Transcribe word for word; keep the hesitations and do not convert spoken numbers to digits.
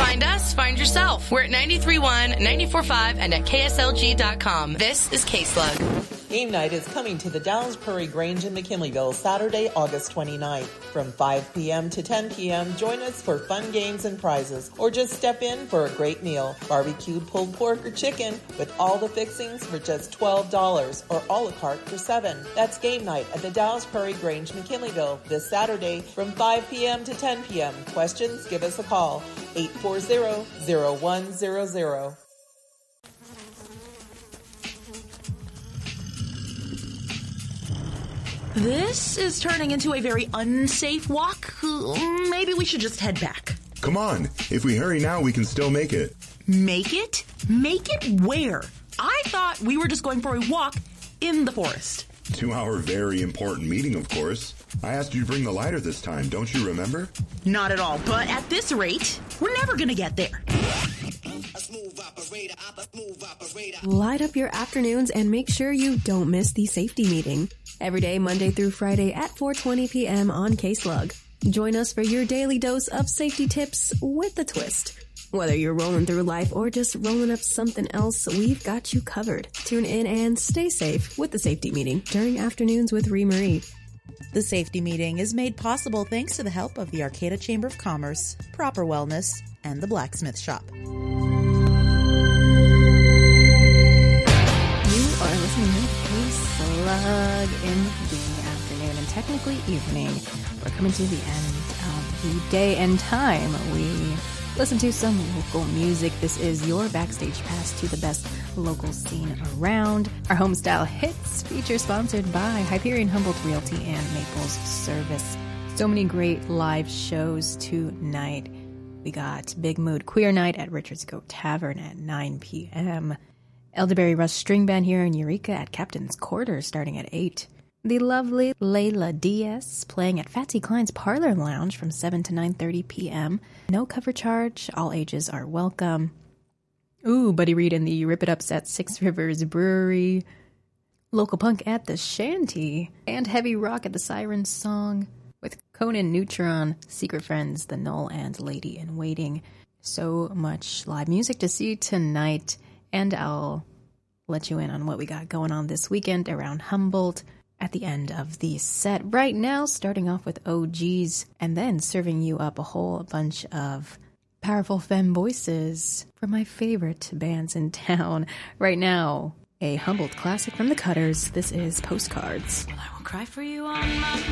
Find us, find yourself. We're at ninety-three point one, ninety-four point five, and at K S L G dot com. This is K-Slug. Game night is coming to the Dallas Prairie Grange in McKinleyville Saturday, August twenty-ninth. From five p.m. to ten p.m., join us for fun games and prizes, or just step in for a great meal. Barbecued pulled pork or chicken with all the fixings for just twelve dollars, or a la carte for seven dollars. That's game night at the Dallas Prairie Grange, McKinleyville this Saturday from five p.m. to ten p.m. Questions? Give us a call, eight four zero, zero one zero zero. This is turning into a very unsafe walk. Maybe we should just head back. Come on. If we hurry now, we can still make it. Make it? Make it where? I thought we were just going for a walk in the forest. To our very important meeting, of course. I asked you to bring the lighter this time, don't you remember? Not at all, but at this rate, we're never going to get there. Light up your afternoons and make sure you don't miss the safety meeting. Every day, Monday through Friday at four twenty p.m. on K-Slug. Join us for your daily dose of safety tips with a twist. Whether you're rolling through life or just rolling up something else, we've got you covered. Tune in and stay safe with the safety meeting during Afternoons with Ree Marie. The safety meeting is made possible thanks to the help of the Arcata Chamber of Commerce, Proper Wellness, and the Blacksmith Shop. You are listening to K-Slug in the afternoon and technically evening. We're coming to the end of the day and time. We listen to some local music. This is your backstage pass to the best local scene around. Our Homestyle Hits feature sponsored by Hyperion Humboldt Realty and Maples Service. So many great live shows tonight. We got Big Mood Queer Night at Richard's Goat Tavern at nine p.m. Elderberry Rush String Band here in Eureka at Captain's Quarters starting at eight. The lovely Layla Diaz playing at Fatsy Klein's Parlor Lounge from seven to nine thirty p.m. No cover charge. All ages are welcome. Ooh, Buddy Reed and the Rip It Ups at Six Rivers Brewery. Local punk at the Shanty. And heavy rock at the Siren Song with Conan Neutron, Secret Friends, The Null, and Lady in Waiting. So much live music to see tonight. And I'll let you in on what we got going on this weekend around Humboldt at the end of the set. Right now, starting off with O Gs and then serving you up a whole bunch of powerful femme voices from my favorite bands in town. Right now, a Humboldt classic from the Cutters. This is Postcards. Well, I will cry for you on my